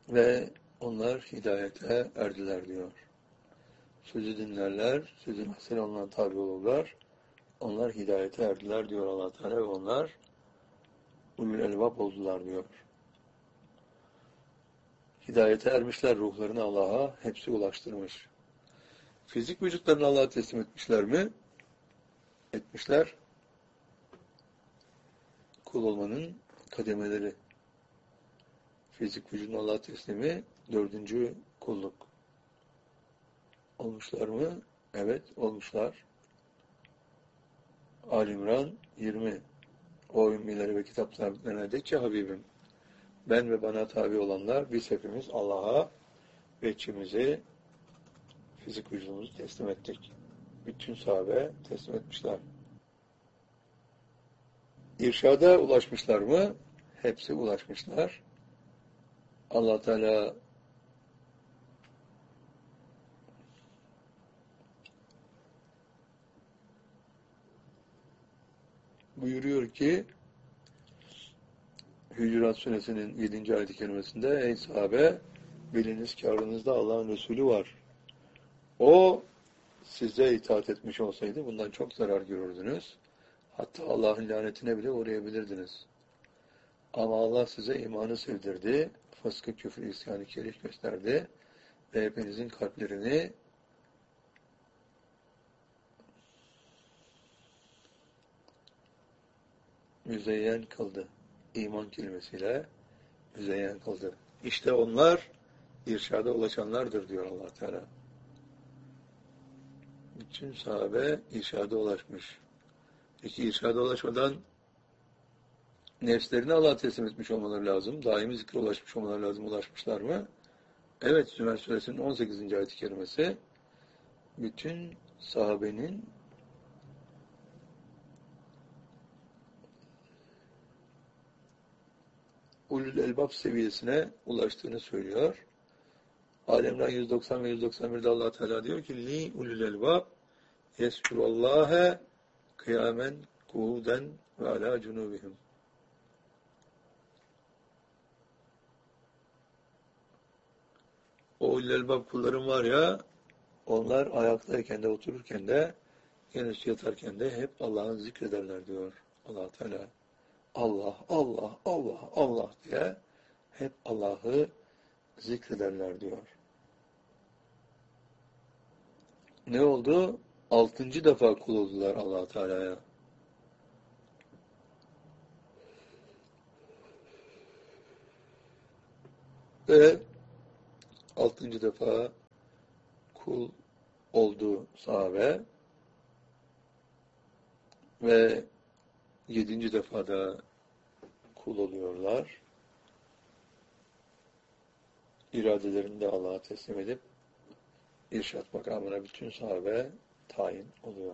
Ve onlar hidayete erdiler diyor. Sözü dinlerler, sözün hasene ondan tabi olurlar. Onlar hidayete erdiler diyor Allah Teala ve onlar ulul elbab oldular diyor. Hidayete ermişler, ruhlarını Allah'a hepsi ulaştırmış. Fizik vücutlarını Allah'a teslim etmişler mi? Etmişler. Kul olmanın kademeleri. Fizik vücudun Allah'a teslimi 4. kulluk. Olmuşlar mı? Evet, olmuşlar. Ali İmran 20. O ümmileri ve kitap sahiplerine de ki Habibim, ben ve bana tabi olanlar biz hepimiz Allah'a ve içimizi, fizik vücudumuzu teslim ettik. Bütün sahabe teslim etmişler. İrşada ulaşmışlar mı? Hepsi ulaşmışlar. Allah Teala buyuruyor ki Hücurat Suresinin 7. ayet-i kerimesinde ey sahabe biliniz ki aranızda Allah'ın Resulü var. O size itaat etmiş olsaydı bundan çok zarar görürdünüz. Hatta Allah'ın lanetine bile uğrayabilirdiniz. Ama Allah size imanı sevdirdi, fıskı, küfür, isyanı, kerih gösterdi ve hepinizin kalplerini müzeyyen kıldı. İman kelimesiyle müzeyyen kıldı. İşte onlar irşada ulaşanlardır diyor Allah Teala. Bütün sahabe irşada ulaşmış. Peki irşada ulaşmadan nefslerini Allah'a teslim etmiş olmaları lazım. Daimi zikre ulaşmış olmaları lazım. Ulaşmışlar mı? Evet, Zümer Suresinin 18. ayet-i kerimesi bütün sahabenin ulul elbab seviyesine ulaştığını söylüyor. Alemran 190 ve 191'de Allah Teala diyor ki li ulul elbab yeskurallâhe kıyamen kuhuden ve alâ cunubihim. O ulul elbab kullarım var ya, onlar ayaktayken de otururken de genüs yatarken de hep Allah'ın zikrederler diyor Allah Teala. Allah, Allah, Allah, Allah diye hep Allah'ı zikrederler diyor. Ne oldu? 6. defa kul oldular Allah Teala'ya. Ve 6. defa kul oldu sahabe ve 7. defada kul oluyorlar. İradelerini de Allah'a teslim edip irşat makamına bütün sahabe tayin oluyor.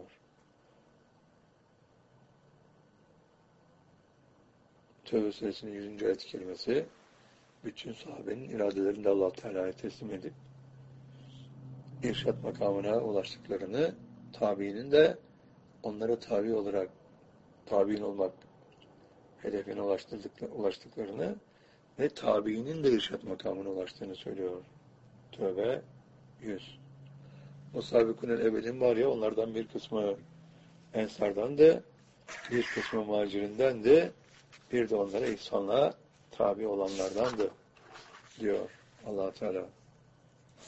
Tevbe Suresinin 100. ayet kelimesi bütün sahabenin iradelerini de Allah Teala'ya teslim edip irşat makamına ulaştıklarını, tabiinin de onlara tabi olarak tabiin olmak hedefine ulaştıklarını ve tabiinin de irşat makamına ulaştığını söylüyor. Tövbe 100. O sabikun-el evvelin var ya, onlardan bir kısmı Ensar'dan da, bir kısmı Muhacirinden de, bir de onlara ihsanla tabi olanlardandı diyor Allah Teala.